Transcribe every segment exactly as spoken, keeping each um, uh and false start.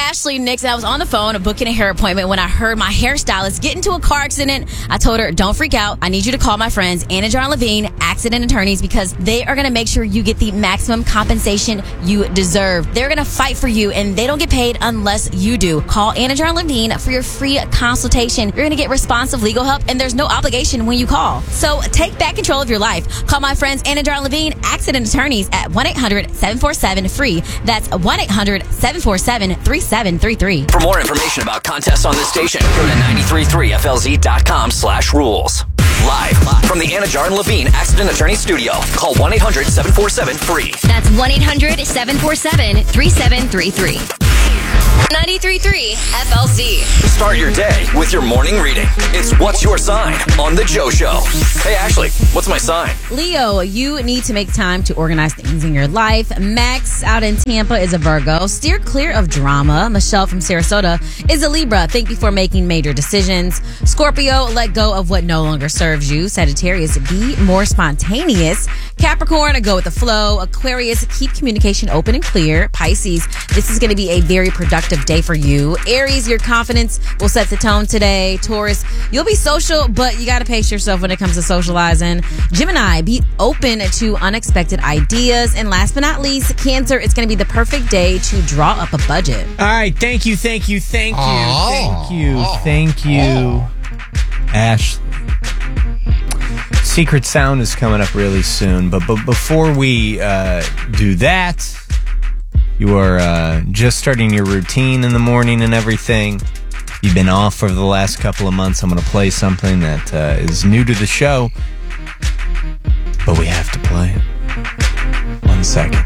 Ashley Nix, and I was on the phone booking a hair appointment when I heard my hairstylist get into a car accident. I told her, don't freak out. I need you to call my friends, Anna John Levine, accident attorneys, because they are going to make sure you get the maximum compensation you deserve. They're going to fight for you, and they don't get paid unless you do. Call Anna John Levine for your free consultation. You're going to get responsive legal help, and there's no obligation when you call. So take back control of your life. Call my friends Anna John Levine, accident attorneys, at one eight hundred seven four seven free. That's one eight hundred seven four seven three seven three three. For more information about contests on this station, go to nine three three F L Z dot com slash rules. Live from the Anna Jarn Levine Accident Attorney Studio. Call one eight hundred seven four seven free. That's one eight hundred seven four seven three seven three three. ninety-three point three F L Z. Start your day with your morning reading. It's What's Your Sign on The Joe Show. Hey, Ashley, what's my sign? Leo, you need to make time to organize things in your life. Max out in Tampa is a Virgo. Steer clear of drama. Michelle from Sarasota is a Libra. Think before making major decisions. Scorpio, let go of what no longer serves you. Sagittarius, be more spontaneous. Capricorn, go with the flow. Aquarius, keep communication open and clear. Pisces, this is going to be a very productive day for you. Aries, your confidence will set the tone today. Taurus, you'll be social, but you got to pace yourself when it comes to socializing. Gemini, be open to unexpected ideas. And last but not least, Cancer, it's going to be the perfect day to draw up a budget. All right, thank you, thank you, thank you, Oh. thank you, thank you, Ashley. Secret Sound is coming up really soon, but, but before we uh, do that, you are uh, just starting your routine in the morning and everything. You've been off for the last couple of months. I'm going to play something that uh, is new to the show, but we have to play it. One second.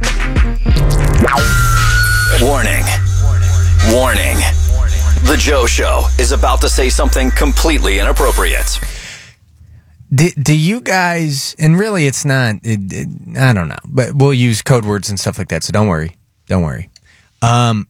Warning. Warning. The Joe Show is about to say something completely inappropriate. Do, do you guys, and really it's not, it, it, I don't know, but we'll use code words and stuff like that, so don't worry. Don't worry. Um,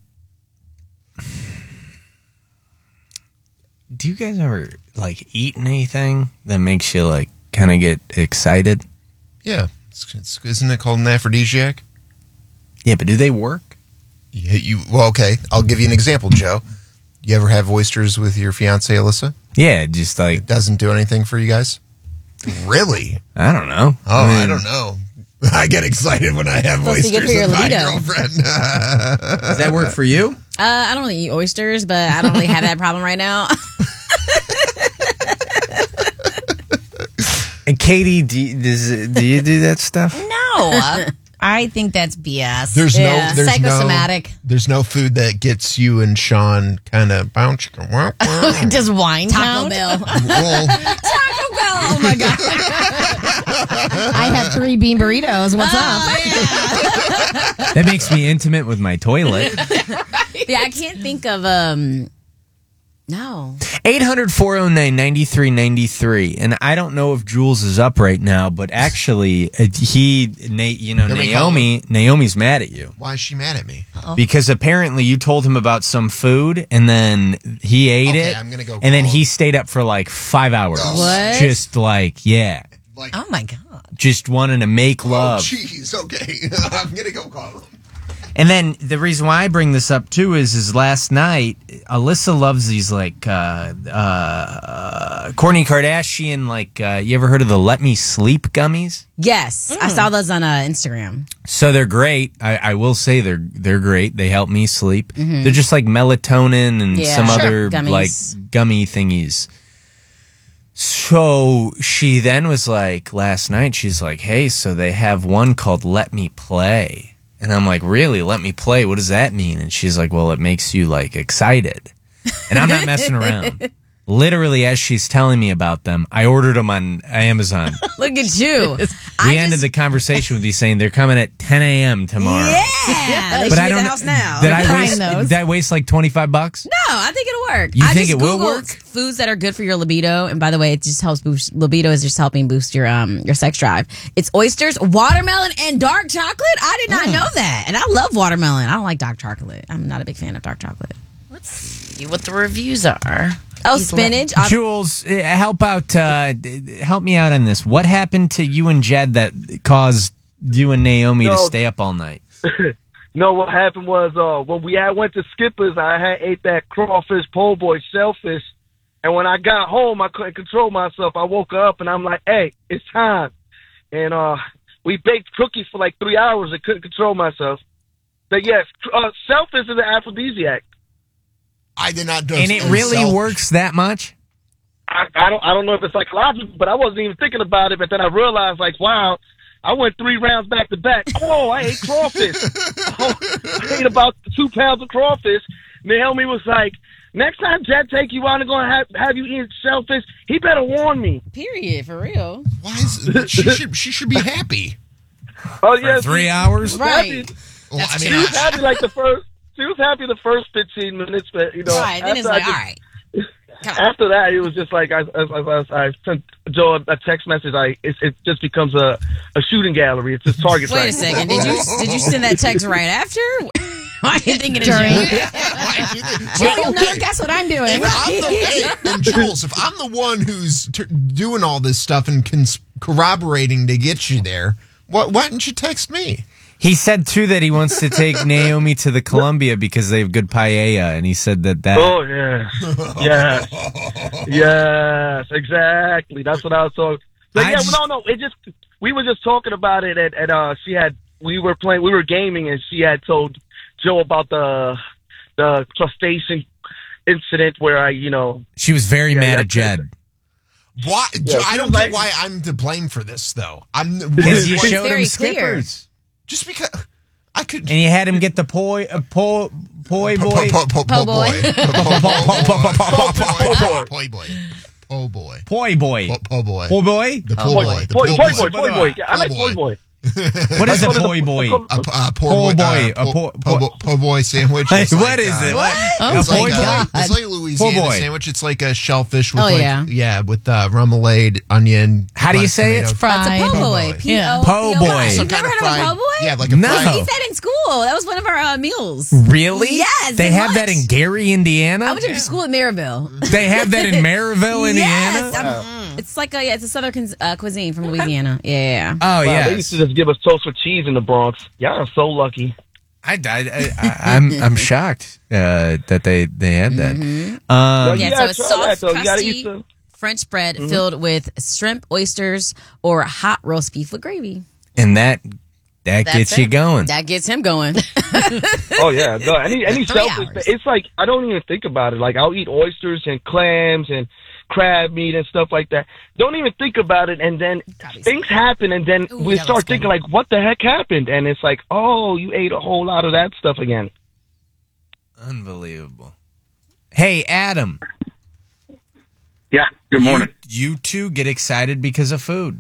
do you guys ever, like, eat anything that makes you, like, kind of get excited? Yeah. It's, it's, isn't it called an aphrodisiac? Yeah, but do they work? Yeah, you, well, okay. I'll give you an example, Joe. You ever have oysters with your fiance, Alyssa? Yeah, just like... It doesn't do anything for you guys? Really? I don't know. Oh, I, mean, I don't know. I get excited when I have Supposed to be good oysters for your with my libido. girlfriend. Does that work for you? Uh, I don't really eat oysters, but I don't really have that problem right now. And Katie, do you, does, do you do that stuff? No. I think that's B S. There's Yeah, no, there's psychosomatic. no, there's no food that gets you and Sean kind of bounce. Does wine Taco count? Bell. Well, Taco Bell. Oh my god. I have three bean burritos. What's up? That makes me intimate with my toilet. Yeah, I can't think of, um, no. eight hundred, four oh nine, nine three nine three. And I don't know if Jules is up right now, but actually, uh, he, Na- you know, Let me Naomi, Naomi's mad at you. why is she mad at me? Because apparently you told him about some food and then he ate Okay, it. I'm gonna go and then call he him. stayed up for like five hours. What? Just like, yeah. Like, Oh my god. Just wanting to make oh, love. jeez, okay. I'm gonna go call him. And then the reason why I bring this up too is, is last night Alyssa loves these like uh, uh, Kourtney Kardashian. Like, uh, you ever heard of the Let Me Sleep gummies? Yes, I saw those on uh, Instagram. So they're great. I, I will say they're they're great. They help me sleep. They're just like melatonin and Yeah, some sure. other Gummies. like gummy thingies. So she then was like, last night, she's like, hey, so they have one called Let Me Play. And I'm like, really? Let me play? What does that mean? And she's like, well, it makes you like excited. And I'm not messing around. Literally, as she's telling me about them, I ordered them on Amazon. Look at you. We I ended just- the conversation with you saying they're coming at ten a.m. tomorrow. Yeah, they But should I be at don't the house now. Did I Trying waste, those. did that waste like twenty-five bucks? No, I think it'll work. You I think just it will Googled work? Foods that are good for your libido, and by the way, it just helps boost libido. Is just helping boost your um your sex drive. It's oysters, watermelon, and dark chocolate. I did not know that, and I love watermelon. I don't like dark chocolate. I'm not a big fan of dark chocolate. Let's see what the reviews are. Oh, He's spinach. I- Jules, uh, help out. Uh, d- help me out on this. What happened to you and Jed that caused you and Naomi to No. stay up all night? No, what happened was uh, when we had went to Skipper's, I had ate that crawfish, po' boy, shellfish, and when I got home, I couldn't control myself. I woke up and I'm like, "Hey, it's time!" And uh, we baked cookies for like three hours. I couldn't control myself. But yes, uh, shellfish is an aphrodisiac. I did not do And it really self- works that much? I, I don't I don't know if it's psychological, but I wasn't even thinking about it. But then I realized, like, wow, I went three rounds back to back. Oh, I ate crawfish. oh, I ate about two pounds of crawfish. Naomi was like, next time Jet take you out and going to have, have you eat shellfish, he better warn me. Period, for real. Why is she should she should be happy? Oh yeah, Three she, hours? Right. Well, I She mean, was happy like the first. She was happy the first fifteen minutes, but you know, Right. Then it's after I like, just- all right. After that, it was just like I, I, I, I sent Joe a text message. I it, it just becomes a, a shooting gallery. It's just target Wait a practice. second. Did you did you send that text right after? Why are you thinking it's During. you? Well, you'll never guess what I'm doing. If I'm the, hey, and Jules, if I'm the one who's t- doing all this stuff and cons- corroborating to get you there, what, why didn't you text me? He said, too, that he wants to take Naomi to the Columbia because they have good paella, and he said that that... Oh yeah, yes, yes, exactly. That's what I was talking. But I yeah, just- no, no. It just we were just talking about it, and, and uh, she had we were playing, we were gaming, and she had told Joe about the the crustacean incident where I, you know, She was very Yeah, mad yeah. at Jed. Why? Yeah, I she don't was get like- why I'm to blame for this, though. I'm Because you It's showed very him clear. Skippers. just because I could. And you had him get the poi, uh, po, poi Po- boy. po- po- po- Po' boy. boy. Po- po- po- po- po- boy. Po' boy. Poi boy. Po- Po' boy. Po boy? The boy, po' boy, boy. The boy, po' boy, boy. boy, boy, boy. Yeah, I like Po' boy, boy. What is a I call it poi the- boy? I call- A, a poor Po' boy, boy, uh, a po- po- po- po- po' boy sandwich. Hey, It's what like, is uh, it? What? A It's like, poi uh, boy? it's like a Louisiana Po' boy. sandwich. It's like a shellfish with Oh, like yeah. yeah, with uh, remoulade, onion. How do you black say it? tomato. It's a Fried. po' Po' boy. boy. P O Po' boy. You've Some never kind of heard fried, of a po' boy? Yeah, like a No. I fried. ate that in school. That was one of our uh, meals. Really? Yes, They at have that lunch. in Gary, Indiana? I went to school in Maryville. They have that in Maryville, Indiana? Yes, I'm- it's like a yeah, it's a southern cus- uh, cuisine from Louisiana. Yeah. Oh, Wow, yeah. They used to just give us toast with cheese in the Bronx. Y'all are so lucky. I, I, I, I'm I'm shocked uh, that they, they had that. Mm-hmm. Um, Yeah, You so gotta it's try soft, that, though. You gotta crusty eat some- French bread filled with shrimp, oysters, or hot roast beef with gravy. and that that That's gets it. you going. That gets him going. Oh yeah, no, any any Three shellfish. hours. It's like I don't even think about it. Like I'll eat oysters and clams and crab meat and stuff like that. Don't even think about it, and then things happen, and then Ooh, we that start looks thinking good. like, what the heck happened? And it's like, oh, you ate a whole lot of that stuff again. Unbelievable. Hey, Adam. Yeah, good morning. You, you two get excited because of food.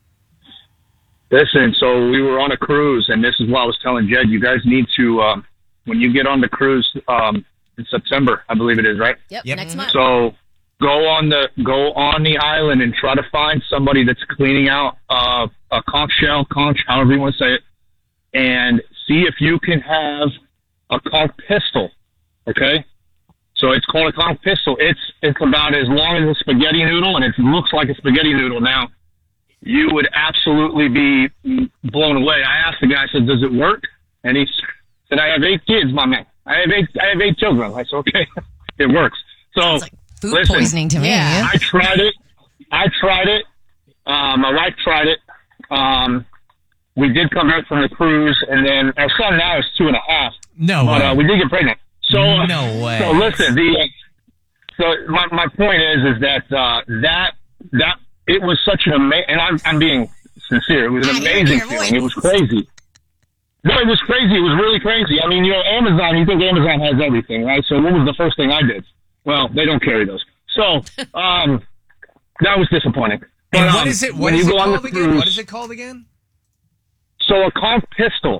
Listen, so we were on a cruise, and this is what I was telling Jed. You guys need to, um, when you get on the cruise um, in September, I believe it is, right? Yep, Yep. next month. So go on the go on the island and try to find somebody that's cleaning out uh, a conch shell, conch, however you want to say it, and see if you can have a conch pistol. Okay, so it's called a conch pistol. It's it's about as long as a spaghetti noodle, and it looks like a spaghetti noodle. Now, you would absolutely be blown away. I asked the guy, I said, "Does it work?" And he said, "I have eight kids, my man. I have eight. I have eight children." I said, "Okay, it works." So. Sounds like food Listen, poisoning to me. Yeah. I tried it. I tried it. Uh, my wife tried it. Um, we did come back from the cruise, and then our son now is two and a half. No But way. uh, we did get pregnant. So uh, No way. So listen, the so my my point is is that uh, that that it was such an amazing, and I'm I'm being sincere. It was an I hear amazing your feeling. It was voice. crazy. No, it was crazy. It was really crazy. I mean, you know, Amazon. You think Amazon has everything, right? So what was the first thing I did? Well, they don't carry those. So um, that was disappointing. But, and what um, is it? when What is you it go on the called again? cruise- What is it called again? So a conch pistol.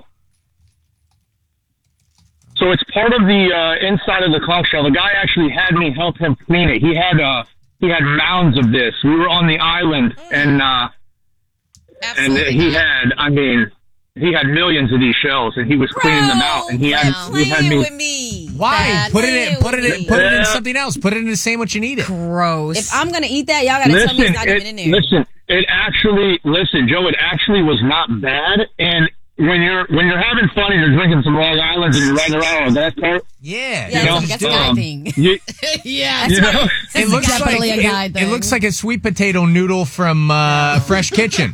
So it's part of the uh, inside of the conch shell. The guy actually had me help him clean it. He had uh, he had mounds of this. We were on the island, and uh, and Absolutely he not. had, I mean, he had millions of these shells, and he was cleaning them out. And he had Bro, he had playing me. with me. Why? Dad, put it in. playing Put it with in. me. Put it in Yeah. something else. Put it in a sandwich and eat it. Gross. If I'm gonna eat that, y'all gotta tell me Listen, it's not it, even in there. listen. It actually, listen, Joe. It actually was not bad, and when you're when you're having fun and you're drinking some Long Islands and you're riding around on that cart. Yeah, Yeah, You know, that's, that's a guy um, thing. You, Yeah. you know, It looks definitely like a guy it, thing. it looks like a sweet potato noodle from uh, Fresh Kitchen.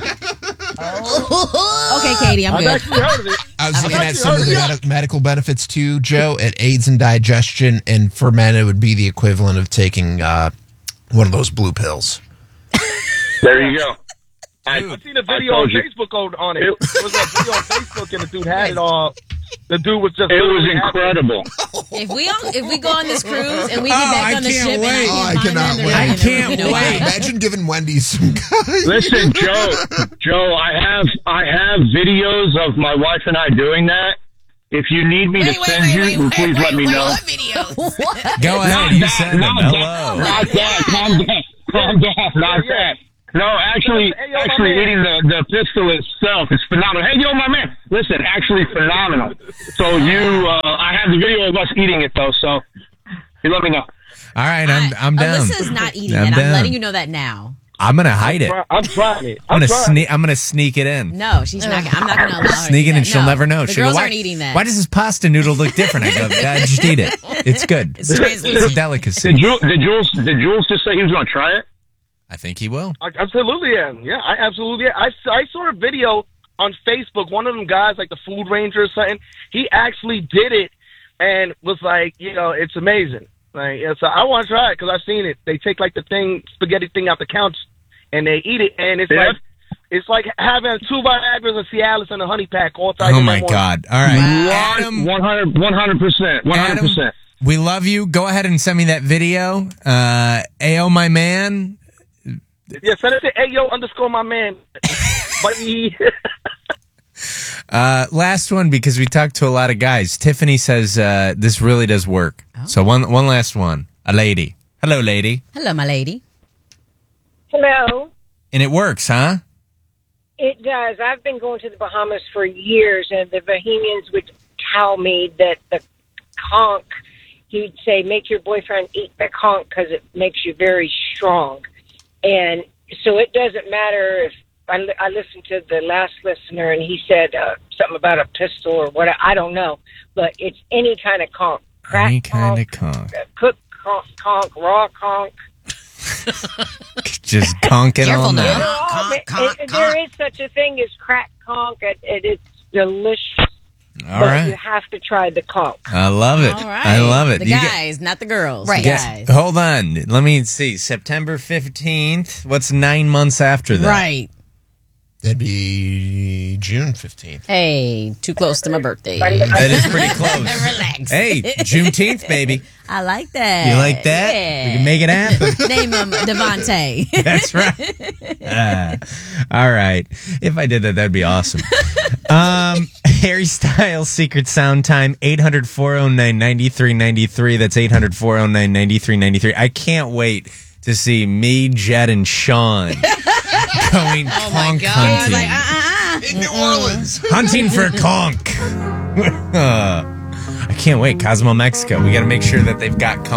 Okay, Katie, I'm I've good. actually heard of it. I was I've looking at actually some of heard the of medi- medical benefits too, Joe. It aids in digestion, and for men, it would be the equivalent of taking uh, one of those blue pills. there you go. I, I've seen a I video on told you. Facebook on, on it. There was a video on Facebook, and the dude had it all. The dude was just. It was literally having- incredible. If we on, if we go on this cruise and we get Oh, back I on the can't ship, wait. and Oh, I I can't cannot find them, wait. then I can't you know wait. why. Imagine giving Wendy some guys. Listen, Joe, Joe, I have I have videos of my wife and I doing that. If you need me Wait, to wait, send wait, you, wait, then wait, please wait, let me wait, know. what videos? Go ahead, Not you that, send them. not that, Hello. not that. Calm down, calm down, not that. No, actually, Hey, yo, my actually man. eating the, the pistol itself is phenomenal. Hey, yo, my man, listen, actually phenomenal. So you, uh, I have the video of us eating it though, so you let me know. All right, I'm I'm down. Alyssa's not eating I'm it. I'm down. letting you know that now. I'm gonna hide it. I'm trying it. I'm I'm gonna trying. sneak. I'm gonna sneak it in. No, she's not. I'm not going to allow her. to Sneak do it, that. and she'll No, never know. The She'll girls go, why, aren't eating that. Why does this pasta noodle look different? I go, "Ah, just eat it. It's good. It's crazy. It's a delicacy. Did Jules, did Jules, did Jules just say he was going to try it? I think he will. I absolutely am. Yeah, I absolutely am. I, I saw a video on Facebook. One of them guys, like the Food Ranger or something, he actually did it and was like, you know, it's amazing. Like, yeah, so I want to try it because I've seen it. They take like the thing, spaghetti thing out the couch, and they eat it, and it's Yeah. like it's like having two Viagra's, a Cialis, and a honey pack all tied Oh in my one. God! All right, Adam, one hundred, one hundred percent, one hundred Adam, percent. we love you. Go ahead and send me that video. Uh, Ayo, my man. Yeah, send it to Ayo underscore my man. Buddy. Uh, last one because we talked to a lot of guys. Tiffany says uh, this really does work. So one one last one. A lady. Hello, lady. Hello, my lady. Hello. And it works, huh? It does. I've been going to the Bahamas for years, and the Bahamians would tell me that the conch, he'd say, make your boyfriend eat the conch because it makes you very strong. And so it doesn't matter if I, li- I listened to the last listener, and he said uh, something about a pistol or what. I don't know. But it's any kind of conch. Crack Any kind of conch, conch. uh, cooked conch, conch, raw conch. Just conking Careful all now. night. Oh, Conch, it- conch, it- there conch. is such a thing as crack conch. It, it, it's delicious. All but right. you have to try the conch. I love it. All right. I love it. The You get- guys, not the girls. Right. The Yes. guys. Hold on. Let me see. September fifteenth. What's nine months after that? Right. That'd be June fifteenth. Hey, too close to my birthday. That is pretty close. Relax. Hey, Juneteenth, baby. I like that. You like that? Yeah. We can make it happen. Name him Devontae. That's right. Ah, all right. If I did that, that'd be awesome. Um, Harry Styles, Secret Sound Time, eight hundred, four oh nine, nine three nine three. That's eight hundred, four oh nine, nine three nine three. I can't wait to see me, Jed, and Sean going conch hunting. Like, uh, uh, uh. In New Orleans. Hunting for conch. Uh, I can't wait. Cosmo, Mexico. We got to make sure that they've got conch.